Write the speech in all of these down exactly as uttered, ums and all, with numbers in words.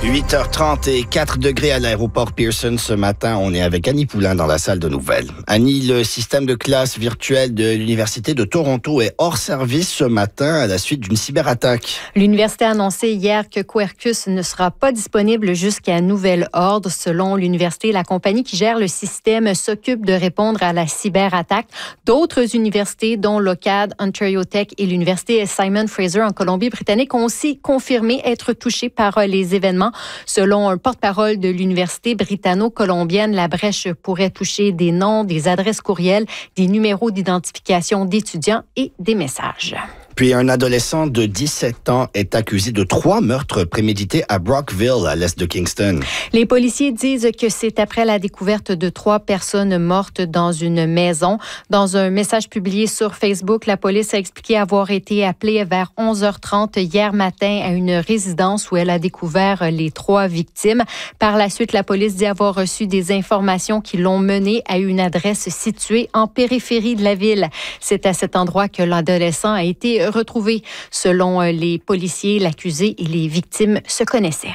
huit heures trente et quatre degrés à l'aéroport Pearson ce matin. On est avec Annie Poulain dans la salle de nouvelles. Annie, le système de classe virtuel de l'Université de Toronto est hors service ce matin à la suite d'une cyberattaque. L'université a annoncé hier que Quercus ne sera pas disponible jusqu'à nouvel ordre. Selon l'université, la compagnie qui gère le système s'occupe de répondre à la cyberattaque. D'autres universités, dont l'OCAD, Ontario Tech et l'université Simon Fraser en Colombie-Britannique, ont aussi confirmé être touchés par les événements. Selon un porte-parole de l'université britanno-colombienne, la brèche pourrait toucher des noms, des adresses courriels, des numéros d'identification d'étudiants et des messages. Puis un adolescent de dix-sept ans est accusé de trois meurtres prémédités à Brockville, à l'est de Kingston. Les policiers disent que c'est après la découverte de trois personnes mortes dans une maison. Dans un message publié sur Facebook, la police a expliqué avoir été appelée vers onze heures trente hier matin à une résidence où elle a découvert les trois victimes. Par la suite, la police dit avoir reçu des informations qui l'ont menée à une adresse située en périphérie de la ville. C'est à cet endroit que l'adolescent a été retrouvé. Selon les policiers, l'accusé et les victimes se connaissaient.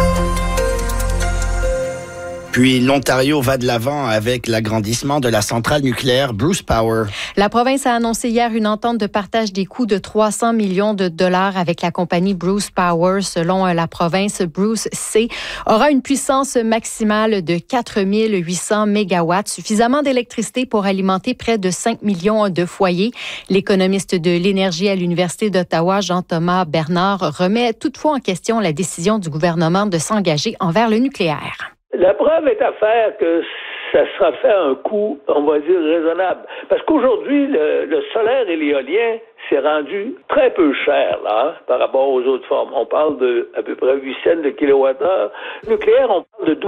Puis l'Ontario va de l'avant avec l'agrandissement de la centrale nucléaire Bruce Power. La province a annoncé hier une entente de partage des coûts de trois cents millions de dollars avec la compagnie Bruce Power. Selon la province, Bruce C aura une puissance maximale de quatre mille huit cents mégawatts, suffisamment d'électricité pour alimenter près de cinq millions de foyers. L'économiste de l'énergie à l'Université d'Ottawa, Jean-Thomas Bernard, remet toutefois en question la décision du gouvernement de s'engager envers le nucléaire. La preuve est à faire que ça sera fait à un coût, on va dire, raisonnable. Parce qu'aujourd'hui, le, le solaire et l'éolien s'est rendu très peu cher là, hein, par rapport aux autres formes. On parle de à peu près huit cents de kilowattheure. Le nucléaire, on parle de